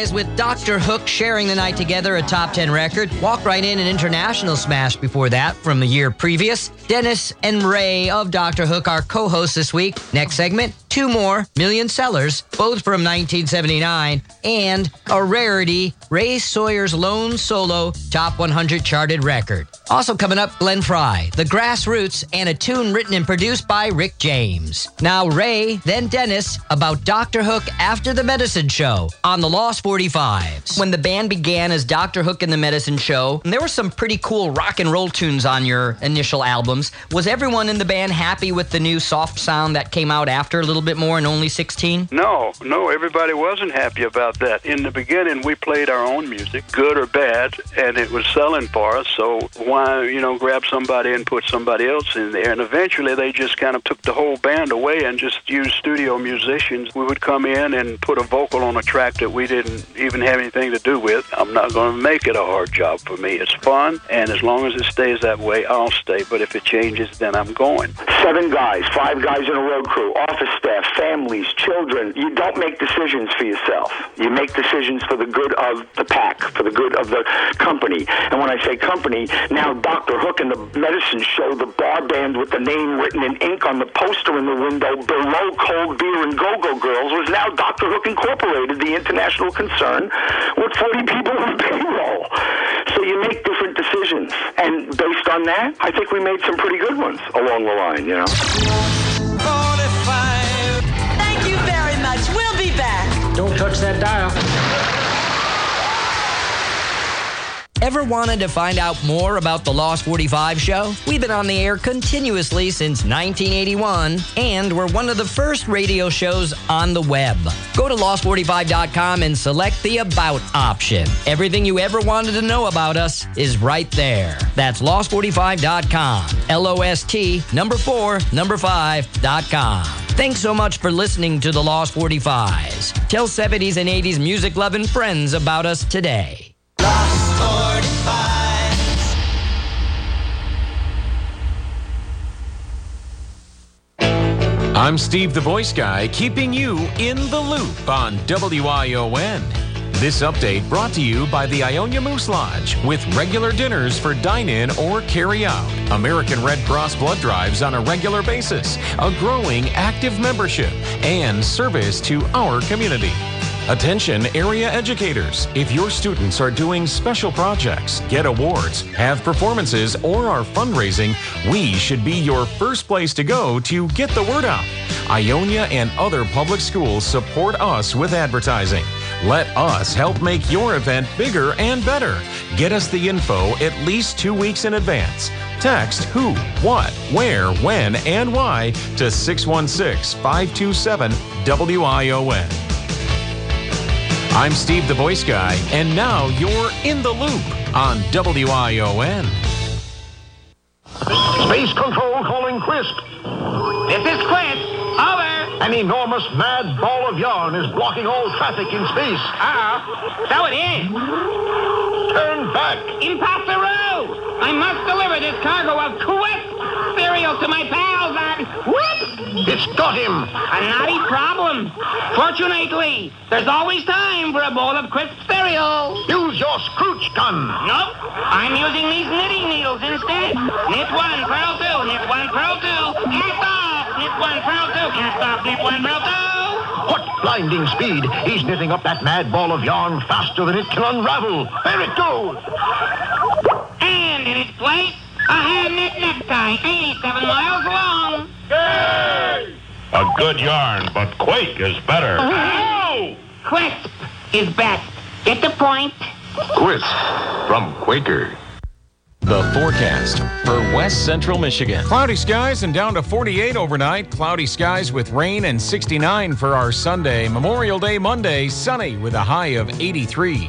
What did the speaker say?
With Dr. Hook sharing the night together, a top 10 record. Walk Right In, an international smash before that from the year previous. Dennis and Ray of Dr. Hook are co-hosts this week. Next segment, two more million sellers, both from 1979. And a rarity, Ray Sawyer's lone solo top 100 charted record. Also coming up, Glenn Frey, The Grassroots, and a tune written and produced by Rick James. Now Ray, then Dennis, about Dr. Hook after the Medicine Show on the Lost 45s. When the band began as Dr. Hook and the Medicine Show, there were some pretty cool rock and roll tunes on your initial albums. Was everyone in the band happy with the new soft sound that came out after a little bit more in Only 16? No, everybody wasn't happy about that. In the beginning, we played our own music, good or bad, and it was selling for us, so why, grab somebody and put somebody else in there? And eventually, they just kind of took the whole band away and just used studio musicians. We would come in and put a vocal on a track that we didn't even have anything to do with. I'm not going to make it a hard job for me. It's fun, and as long as it stays that way, I'll stay. But if it changes, then I'm going. 7 guys, 5 guys in a road crew, office staff, families, children. You don't make decisions for yourself. You make decisions for the good of the pack, for the good of the company. And when I say company, now Dr. Hook and the Medicine Show, the bar band with the name written in ink on the poster in the window below Cold Beer and Go-Go Girls, was now Dr. Hook Incorporated, the international concern with 40 people on payroll. So you make different decisions. And based on that, I think we made some pretty good ones along the line, 45. Thank you very much. We'll be back. Don't touch that dial. Ever wanted to find out more about the Lost 45 show? We've been on the air continuously since 1981, and we're one of the first radio shows on the web. Go to lost45.com and select the About option. Everything you ever wanted to know about us is right there. That's lost45.com. LOST4 5.com. Thanks so much for listening to the Lost 45s. Tell 70s and 80s music-loving friends about us today. I'm Steve the Voice Guy, keeping you in the loop on WION. This update brought to you by the Ionia Moose Lodge, with regular dinners for dine-in or carry-out, American Red Cross blood drives on a regular basis, a growing active membership, and service to our community. Attention area educators. If your students are doing special projects, get awards, have performances, or are fundraising, we should be your first place to go to get the word out. Ionia and other public schools support us with advertising. Let us help make your event bigger and better. Get us the info at least 2 weeks in advance. Text who, what, where, when, and why to 616-527-WION. I'm Steve the Voice Guy, and now you're in the loop on WION. Space Control calling Crisp. This is Crisp. Over. An enormous mad ball of yarn is blocking all traffic in space. So it is. Turn back. Impossible! I must deliver this cargo of Crisp cereal to my pals and whoop! It's got him. A naughty problem. Fortunately, there's always time for a bowl of Crisp cereal. Use your Scrooge gun. Nope. I'm using these knitting needles instead. Knit 1, purl 2, knit 1, purl 2, cast off. Knit 1, purl 2, cast off, knit 1, purl 2. What blinding speed. He's knitting up that mad ball of yarn faster than it can unravel. There it goes. And in its place, a hand-knit necktie, 87 miles long. Yay! A good yarn, but Quake is better. Oh! Crisp is best. Get the point? Crisp from Quaker. The forecast for West Central Michigan. Cloudy skies and down to 48 overnight. Cloudy skies with rain and 69 for our Sunday. Memorial Day Monday, sunny with a high of 83.